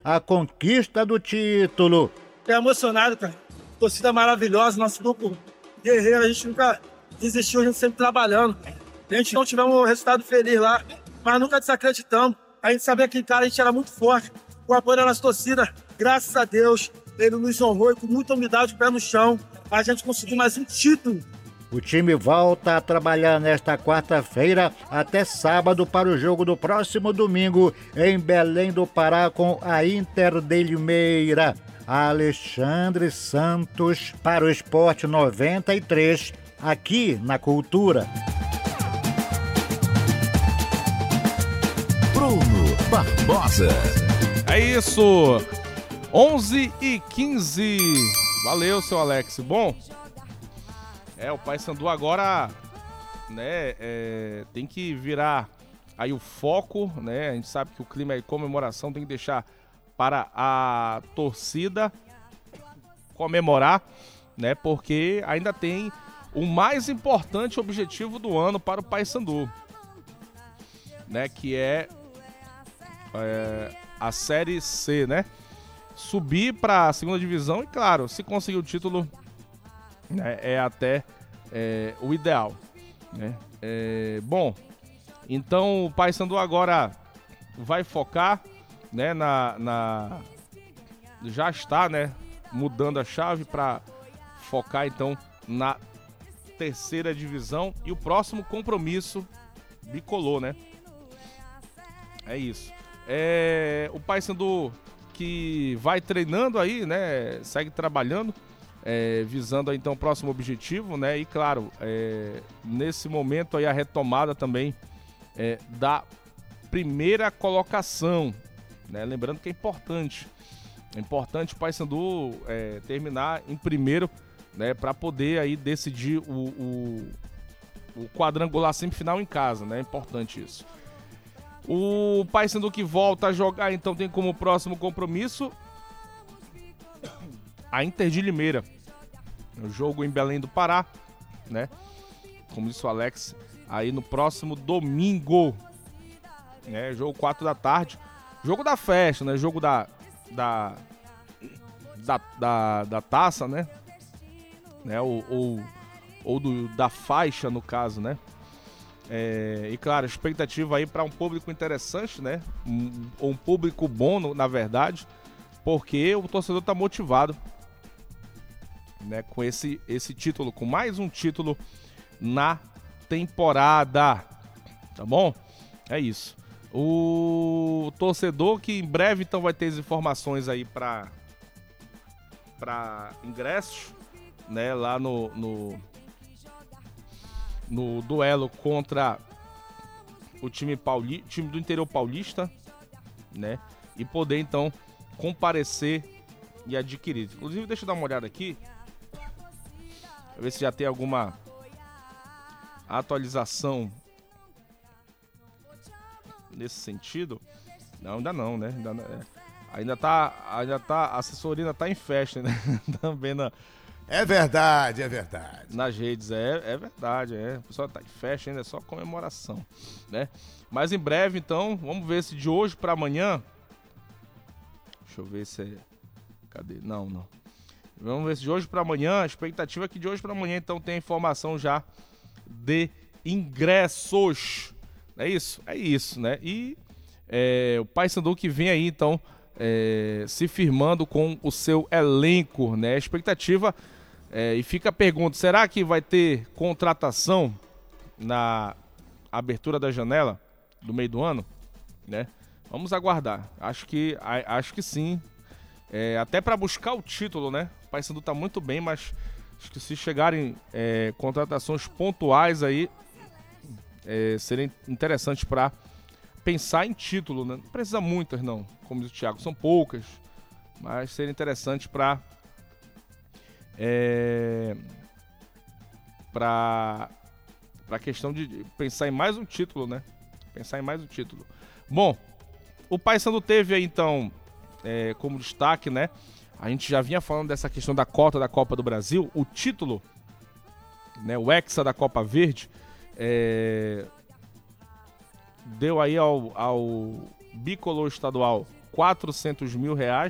a conquista do título. Fiquei emocionado, cara. Torcida maravilhosa, nosso grupo guerreiro, a gente nunca desistiu, a gente sempre trabalhando. A gente não tivemos um resultado feliz lá, mas nunca desacreditamos. A gente sabia que, cara, a gente era muito forte. O apoio da nossa torcida, graças a Deus, ele nos honrou e com muita humildade, pé no chão, a gente conseguiu mais um título. O time volta a trabalhar nesta quarta-feira até sábado para o jogo do próximo domingo em Belém do Pará com a Inter de Limeira. Alexandre Santos para o Esporte 93, aqui na Cultura. Bruno Barbosa. É isso, 11h15. Valeu, seu Alex. Bom, o Paysandu agora, né, tem que virar aí o foco, né? A gente sabe que o clima é comemoração, tem que deixar para a torcida comemorar, né? Porque ainda tem o mais importante objetivo do ano para o Paysandu, né? Que é a Série C, né? Subir para a segunda divisão e, claro, se conseguir o título, né, é até o ideal, né? Bom, então o Paysandu agora vai focar, né, já está, né, mudando a chave para focar então na terceira divisão e o próximo compromisso bicolor, né? É isso. O Paysandu que vai treinando aí, né, segue trabalhando, visando aí, então o próximo objetivo, né? E claro, nesse momento aí a retomada também da primeira colocação, né? Lembrando que é importante o Paysandu terminar em primeiro, né? Para poder aí decidir o quadrangular semifinal em casa, né? É importante isso. O Paysandu que volta a jogar, então, tem como próximo compromisso a Inter de Limeira. O jogo em Belém do Pará, né? Como disse o Alex, aí no próximo domingo, né? Jogo 4 da tarde. Jogo da festa, né? Jogo da taça, né? Da faixa, no caso, né? E claro, expectativa aí para um público interessante, né? Um público bom, na verdade, porque o torcedor tá motivado, né? Com esse título, com mais um título na temporada, tá bom? É isso. O torcedor que em breve então vai ter as informações aí para ingressos, né? Lá no duelo contra o time do interior paulista, né? E poder então comparecer e adquirir. Inclusive, deixa eu dar uma olhada aqui, pra ver se já tem alguma atualização nesse sentido. Não, ainda não, né? Ainda tá, a assessoria ainda tá em festa, né? Também É verdade. nas redes, é verdade, o pessoal tá em festa ainda, é só comemoração, né? Mas em breve, então, vamos ver se de hoje para amanhã, deixa eu ver se cadê? Não. Vamos ver se de hoje para amanhã, a expectativa é que de hoje para amanhã, então, tem informação já de ingressos. É isso, né? E o Paysandu que vem aí, então, se firmando com o seu elenco, né? A expectativa, e fica a pergunta, será que vai ter contratação na abertura da janela do meio do ano, né? Vamos aguardar. Acho que sim. Até para buscar o título, né? O Paysandu tá muito bem, mas acho que se chegarem contratações pontuais aí, seria interessante para pensar em título, né? Não precisa muitas, não. Como diz o Thiago, são poucas, mas seria interessante para a questão de pensar em mais um título, né? Bom, o Paysandu teve aí, então, como destaque, né? A gente já vinha falando dessa questão da cota da Copa do Brasil, o título, né? O Hexa da Copa Verde, deu aí ao bicolor estadual 400 mil reais.